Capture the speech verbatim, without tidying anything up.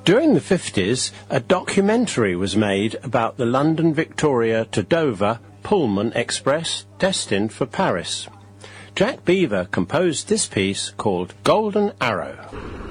During the fifties, a documentary was made about the London Victoria to Dover Pullman Express destined for Paris. Jack Beaver composed this piece called Golden Arrow.